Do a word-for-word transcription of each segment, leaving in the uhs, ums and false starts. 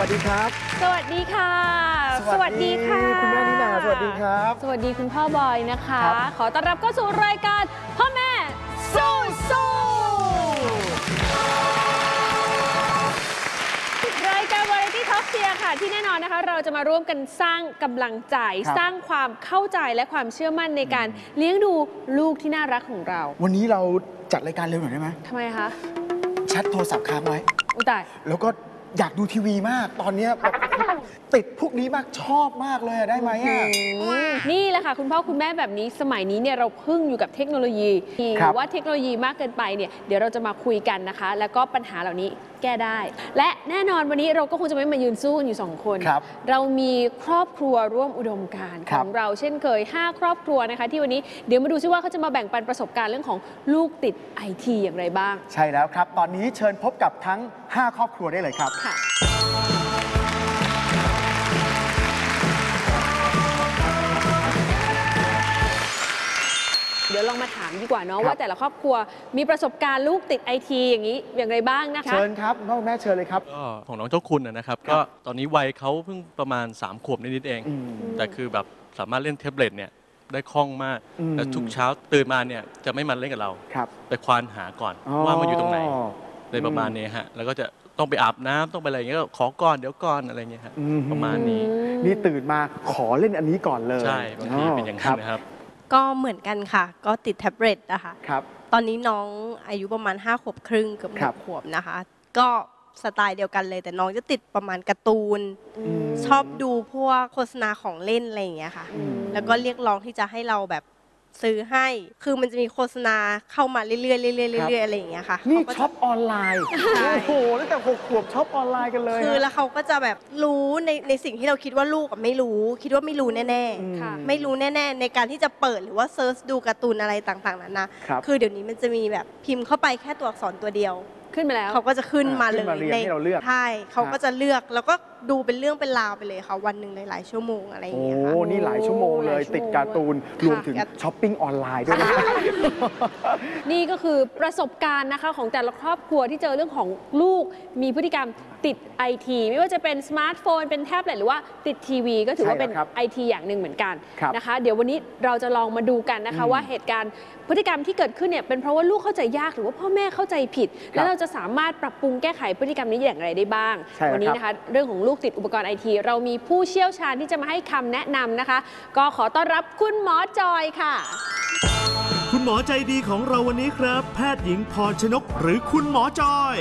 วัสดีครับสวัสดีค่ะสวัสดีค่ะคุณแม่นิน่าสวัสดีครับสวัสดีคุณพ่อบอยนะคะขอต้อนรับเข้าสู่รายการพ่อแม่สู้สู้รายการ Variety Talk Cheer ค่ะที่แน่นอนนะคะเราจะมาร่วมกันสร้างกำลังใจสร้างความเข้าใจและความเชื่อมั่นในการเลี้ยงดูลูกที่น่ารักของเราวันนี้เราจัดรายการเร็วหน่อยได้ไหมทำไมคะแชทโทรศัพท์ค้างไว้อุยตายแล้วก็อยากดูทีวีมากตอนนี้ติดพวกนี้มากชอบมากเลยได้ไหมอ่ะนี่แหละค่ะคุณพ่อคุณแม่แบบนี้สมัยนี้เนี่ยเราพึ่งอยู่กับเทคโนโลยีว่าเทคโนโลยีมากเกินไปเนี่ยเดี๋ยวเราจะมาคุยกันนะคะแล้วก็ปัญหาเหล่านี้แก้ได้และแน่นอนวันนี้เราก็คงจะไม่มายืนสู้กันอยู่สองคนเรามีครอบครัวร่วมอุดมการณ์ของเราเช่นเคยห้าครอบครัวนะคะที่วันนี้เดี๋ยวมาดูซิว่าเขาจะมาแบ่งปันประสบการณ์เรื่องของลูกติดไอทีอย่างไรบ้างใช่แล้วครับตอนนี้เชิญพบกับทั้งห้าครอบครัวได้เลยครับค่ะเดี๋ยวลองมาถามดีกว่าเนาะว่าแต่ละครอบครัวมีประสบการณ์ลูกติดไอทีอย่างนี้อย่างไรบ้างนะคะเชิญครับพ่อแม่เชิญเลยครับก็ของน้องเจ้าคุณนะครับก็ตอนนี้วัยเขาเพิ่งประมาณสามขวบนิดๆเองแต่คือแบบสามารถเล่นแท็บเล็ตเนี่ยได้คล่องมากและทุกเช้าตื่นมาเนี่ยจะไม่มาเล่นกับเราไปควานหาก่อนว่ามันอยู่ตรงไหนเลยประมาณนี้ฮะแล้วก็จะต้องไปอาบน้ำต้องไปอะไรอย่างเงี้ยขอก่อนเดี๋ยวก่อนอะไรเงี้ยฮะประมาณนี้นี่ตื่นมาขอเล่นอันนี้ก่อนเลยใช่บางทีเป็นอย่างนั้นนะครับก็เหมือนกันค่ะก็ติดแท็บเล็ตนะคะครับตอนนี้น้องอายุประมาณห้าขวบครึ่งเกือบหกขวบนะคะก็สไตล์เดียวกันเลยแต่น้องจะติดประมาณการ์ตูนชอบดูพวกโฆษณาของเล่นอะไรอย่างเงี้ยค่ะแล้วก็เรียกร้องที่จะให้เราแบบซื้อให้คือมันจะมีโฆษณาเข้ามาเรื่อยๆเรื่อยๆเรื่อยๆอะไรอย่างเงี้ยค่ะนี่ช็อปออนไลน์โอ้โหตั้งแต่หกขวบช็อปออนไลน์กันเลยคือแล้วเขาก็จะแบบรู้ในในสิ่งที่เราคิดว่าลูกไม่รู้คิดว่าไม่รู้แน่ๆไม่รู้แน่ๆในการที่จะเปิดหรือว่าเซิร์ชดูการ์ตูนอะไรต่างๆนั้นนะคือเดี๋ยวนี้มันจะมีแบบพิมพ์เข้าไปแค่ตัวอักษรตัวเดียวขึ้นมาแล้วเขาก็จะขึ้นมาเลยในใช่เขาก็จะเลือกแล้วก็ดูเป็นเรื่องเป็นราวไปเลยค่ะวันหนึ่งหลายๆชั่วโมงอะไรอย่างเงี้ยค่ะโอ้นี่หลายชั่วโมงเลยติดการ์ตูนรวมถึงช้อปปิ้งออนไลน์ด้วยนี่ก็คือประสบการณ์นะคะของแต่ละครอบครัวที่เจอเรื่องของลูกมีพฤติกรรมติดไอทีไม่ว่าจะเป็นสมาร์ทโฟนเป็นแท็บเล็ตหรือว่าติดทีวีก็ถือว่าเป็นไอทีอย่างหนึ่งเหมือนกันนะคะเดี๋ยววันนี้เราจะลองมาดูกันนะคะว่าเหตุการณ์พฤติกรรมที่เกิดขึ้นเนี่ยเป็นเพราะว่าลูกเข้าใจยากหรือว่าพ่อแม่เข้าใจผิดแล้วเราจะสามารถปรับปรุงแก้ไขพฤติกรรมนี้อย่างไรได้บ้างวันนี้นะคะเรื่องของลูกติดอุปกรณ์ไอทีเรามีผู้เชี่ยวชาญที่จะมาให้คำแนะนำนะคะก็ขอต้อนรับคุณหมอจอยค่ะคุณหมอใจดีของเราวันนี้ครับแพทย์หญิงพรชนกหรือคุณหมอจอย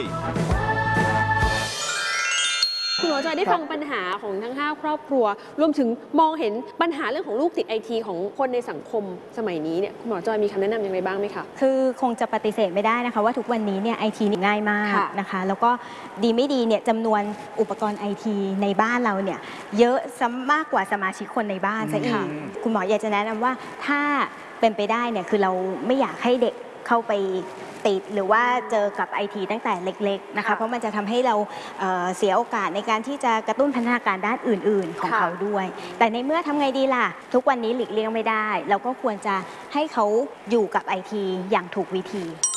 คุณหมอจอยได้ฟังปัญหาของทั้งห้าครอบครัวรวมถึงมองเห็นปัญหาเรื่องของลูกติดไอทีของคนในสังคมสมัยนี้เนี่ยคุณหมอจอยมีคำแนะนำอย่างไรบ้างไหมคะคือคงจะปฏิเสธไม่ได้นะคะว่าทุกวันนี้เนี่ยไอทีง่ายมากนะคะแล้วก็ดีไม่ดีเนี่ยจำนวนอุปกรณ์ไอทีในบ้านเราเนี่ยเยอะมากกว่าสมาชิกคนในบ้านซะอีกคุณหมออยากจะแนะนำว่าถ้าเป็นไปได้เนี่ยคือเราไม่อยากให้เด็กเข้าไปติดหรือว่าเจอกับไอทีตั้งแต่เล็กๆนะคะเพราะมันจะทำให้เราเเสียโอกาสในการที่จะกระตุ้นพัฒนาการด้านอื่นๆของเขาด้วยแต่ในเมื่อทำไงดีล่ะทุกวันนี้หลีกเลี่ยงไม่ได้เราก็ควรจะให้เขาอยู่กับไอทีอย่างถูกวิธี